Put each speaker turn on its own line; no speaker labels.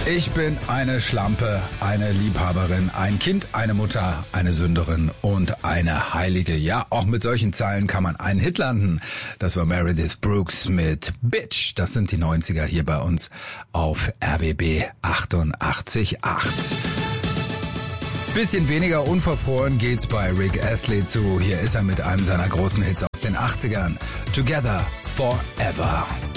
Ich bin eine Schlampe, eine Liebhaberin, ein Kind, eine Mutter, eine Sünderin und eine Heilige. Ja, auch mit solchen Zeilen kann man einen Hit landen. Das war Meredith Brooks mit Bitch. Das sind die 90er hier bei uns auf RBB 88.8. Bisschen weniger unverfroren geht's bei Rick Astley zu. Hier ist er mit einem seiner großen Hits aus den 80ern. Together Forever.